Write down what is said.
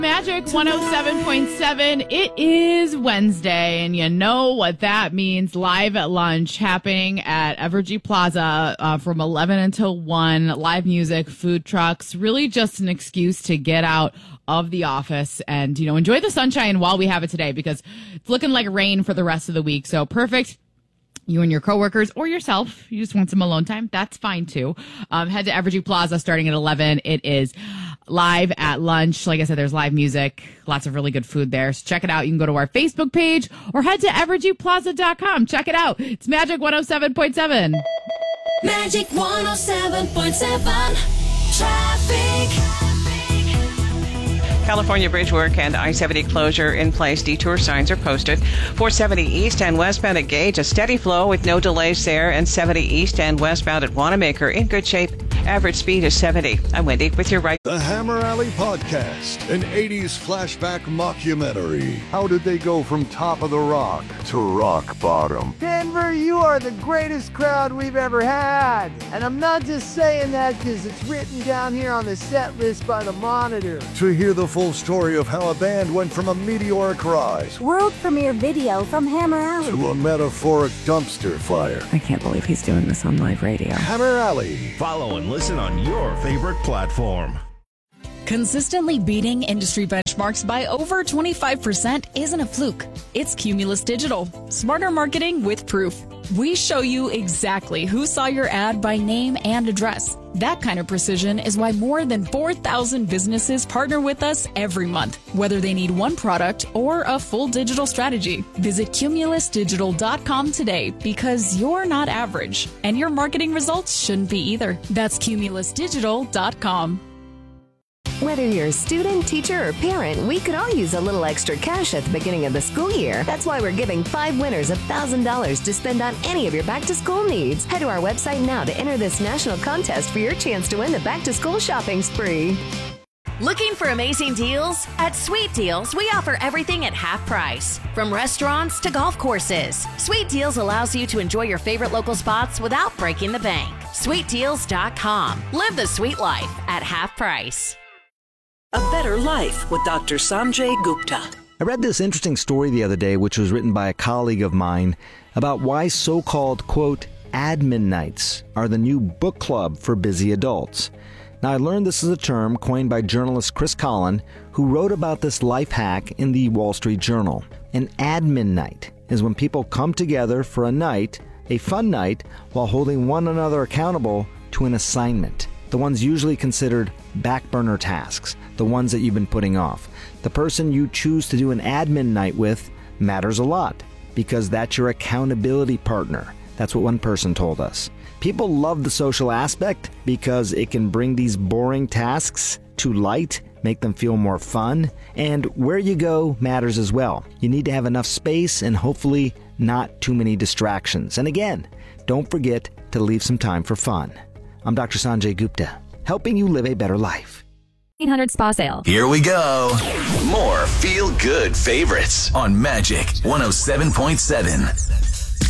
Magic 107.7. It is Wednesday, and you know what that means. Live at lunch happening at Evergy Plaza from 11 until 1. Live music, food trucks, really just an excuse to get out of the office and, enjoy the sunshine while we have it today, because it's looking like rain for the rest of the week. So perfect. You and your coworkers or yourself, you just want some alone time, that's fine too. Head to Evergy Plaza starting at 11. It is live at lunch. Like I said, there's live music, lots of really good food there. So check it out. You can go to our Facebook page or head to evergyplaza.com. Check it out. It's Magic 107.7. Magic 107.7 Traffic. California bridge work and I-70 closure in place. Detour signs are posted. 470 east and westbound at Gage, a steady flow with no delays there, and 70 east and westbound at Wanamaker in good shape. Average speed is 70. I'm Wendy with your right. The Hammer Alley Podcast, an 80s flashback mockumentary. How did they go from top of the rock to rock bottom? Denver, you are the greatest crowd we've ever had. And I'm not just saying that because it's written down here on the set list by the Monitor. To hear the full story of how a band went from a meteoric rise, world premiere video from Hammer Alley, to a metaphoric dumpster fire. I can't believe he's doing this on live radio. Hammer Alley. Follow and listen on your favorite platform. Consistently beating industry benchmarks by over 25% isn't a fluke. It's Cumulus Digital. Smarter marketing with proof. We show you exactly who saw your ad by name and address. That kind of precision is why more than 4,000 businesses partner with us every month, whether they need one product or a full digital strategy. Visit cumulusdigital.com today, because you're not average, and your marketing results shouldn't be either. That's cumulusdigital.com. Whether you're a student, teacher, or parent, we could all use a little extra cash at the beginning of the school year. That's why we're giving 5 winners $1,000 to spend on any of your back-to-school needs. Head to our website now to enter this national contest for your chance to win the back-to-school shopping spree. Looking for amazing deals? At Sweet Deals, we offer everything at half price. From restaurants to golf courses, Sweet Deals allows you to enjoy your favorite local spots without breaking the bank. SweetDeals.com. Live the sweet life at half price. A Better Life with Dr. Sanjay Gupta. I read this interesting story the other day, which was written by a colleague of mine, about why so-called, quote, admin nights are the new book club for busy adults. Now, I learned this is a term coined by journalist Chris Collin, who wrote about this life hack in the Wall Street Journal. An admin night is when people come together for a night, a fun night, while holding one another accountable to an assignment. The ones usually considered back burner tasks, the ones that you've been putting off. The person you choose to do an admin night with matters a lot, because that's your accountability partner. That's what one person told us. People love the social aspect because it can bring these boring tasks to light, make them feel more fun, and where you go matters as well. You need to have enough space and hopefully not too many distractions. And again, don't forget to leave some time for fun. I'm Dr. Sanjay Gupta, helping you live a better life. 800 Spa Sale. Here we go. More feel-good favorites on Magic 107.7.